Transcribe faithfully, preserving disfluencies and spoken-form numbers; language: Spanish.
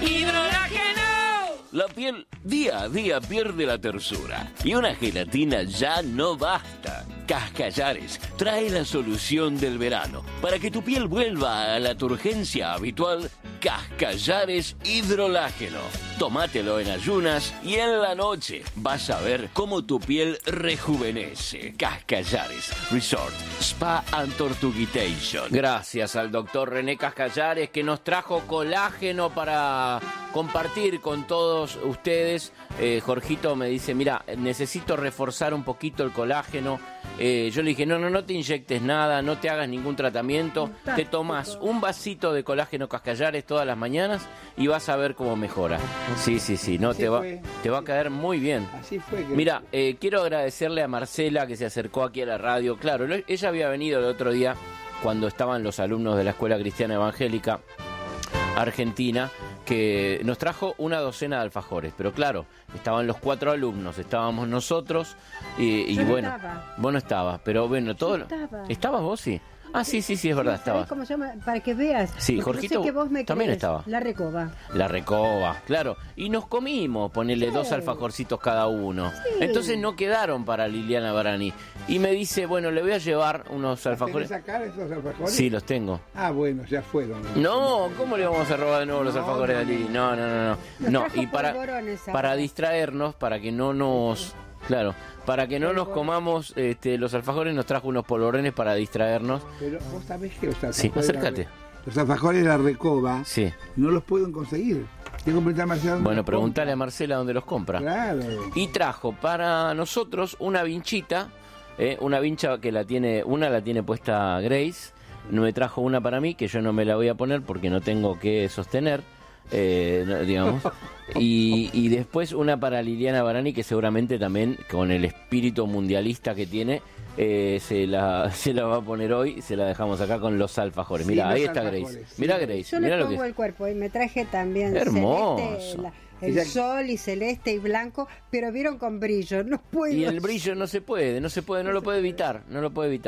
¡Hidrolágeno! La piel día a día pierde la tersura y una gelatina ya no basta. Cascallares trae la solución del verano. Para que tu piel vuelva a la turgencia habitual, Cascallares Hidrolágeno. Tómatelo en ayunas y en la noche vas a ver cómo tu piel rejuvenece. Cascallares Resort Spa and Tortuguitation. Gracias al doctor René Cascallares, que nos trajo colágeno para compartir con todos ustedes. Eh, Jorgito me dice, mira, necesito reforzar un poquito el colágeno. Eh, yo le dije, no, no, no te inyectes nada, no te hagas ningún tratamiento. Te tomas un vasito de colágeno Cascallares todas las mañanas y vas a ver cómo mejora. Sí, sí, sí, no, te va, te va a caer muy bien. Así fue. Que Mira, eh, quiero agradecerle a Marcela, que se acercó aquí a la radio. Claro, ella había venido el otro día cuando estaban los alumnos de la Escuela Cristiana Evangélica Argentina, que nos trajo una docena de alfajores, pero claro, estaban los cuatro alumnos, estábamos nosotros y, y Yo no bueno, estaba. vos no estabas, pero bueno, todo lo... estaba. ¿Estabas vos? Sí. Ah, sí, sí, sí, es verdad, ¿Sabés estabas. cómo se llama? Para que veas. Sí, Porque Jorgito yo sé que vos me también crees. estaba. La recoba. La recoba, claro. Y nos comimos, ponele Sí. dos alfajorcitos cada uno. Sí. Entonces no quedaron para Liliana Barani. Y me dice, bueno, le voy a llevar unos alfajores. ¿Tenés acá esos alfajores? Sí, los tengo. Ah, bueno, ya fueron. No, ¿cómo le vamos a robar de nuevo los No, alfajores no, a Lili? No, no, no, no. Nos No, trajo y para, polvorones ahora. para distraernos, para que no nos... Claro, para que no nos comamos este, los alfajores, nos trajo unos polvorones para distraernos. Pero vos sabés que los alfajores... Sí, acércate. Los alfajores de la Recoba Sí. no los pueden conseguir. Tengo que preguntar a Marcela dónde Bueno, los preguntale a compra. Marcela dónde los compra. Claro. Y trajo para nosotros una vinchita, eh, una vincha que la tiene, una la tiene puesta Grace, no me trajo una para mí, que yo no me la voy a poner porque no tengo que sostener, eh, no, digamos, y, y después una para Liliana Barani, que seguramente también con el espíritu mundialista que tiene, eh, se, la, se la va a poner hoy, se la dejamos acá con los alfajores. Mira, Sí, ahí los está alfajores, Grace, sí. mira Grace, Yo mira le lo que pongo es. el cuerpo y me traje también Hermoso. celeste, la- el Ella- sol y celeste y blanco, pero vieron con brillo, no puedo. Y el brillo no se puede, no se puede, no lo puede evitar, no lo puede evitar.